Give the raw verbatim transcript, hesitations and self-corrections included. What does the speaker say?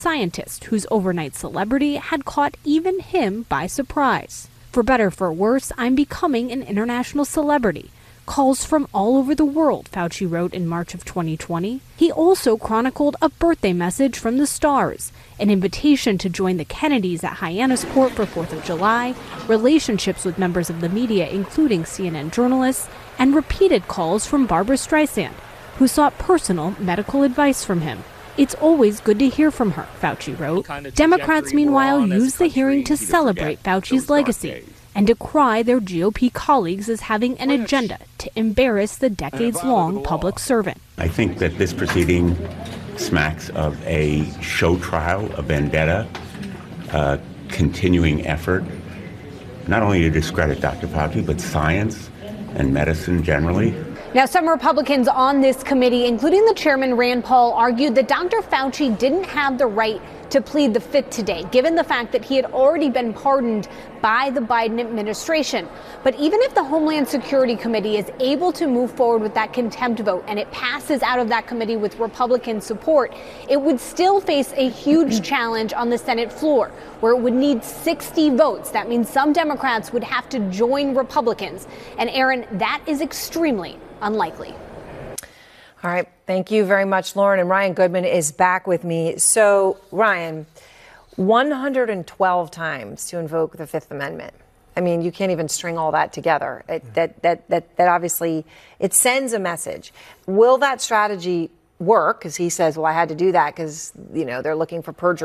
scientist whose overnight celebrity had caught even him by surprise. For better or for worse, I'm becoming an international celebrity. Calls from all over the world, Fauci wrote in March of twenty twenty. He also chronicled a birthday message from the stars, an invitation to join the Kennedys at Hyannisport for fourth of July, relationships with members of the media, including C N N journalists, and repeated calls from Barbra Streisand, who sought personal medical advice from him. It's always good to hear from her, Fauci wrote. Democrats, meanwhile, used the hearing to celebrate Fauci's legacy and decry their G O P colleagues as having an agenda to embarrass the decades-long public servant. I think that this proceeding smacks of a show trial, a vendetta, a continuing effort, not only to discredit Doctor Fauci, but science and medicine generally. Now, some Republicans on this committee, including the chairman Rand Paul, argued that Doctor Fauci didn't have the right to plead the fifth today, given the fact that he had already been pardoned by the Biden administration. But even if the Homeland Security Committee is able to move forward with that contempt vote and it passes out of that committee with Republican support, it would still face a huge challenge on the Senate floor, where it would need sixty votes. That means some Democrats would have to join Republicans. And Aaron, that is extremely unlikely. All right. Thank you very much, Lauren. And Ryan Goodman is back with me. So, Ryan, one hundred twelve times to invoke the Fifth Amendment. I mean, you can't even string all that together. It, that, that, that, that obviously, it sends a message. Will that strategy work? Because he says, well, I had to do that because, you know, they're looking for perjury.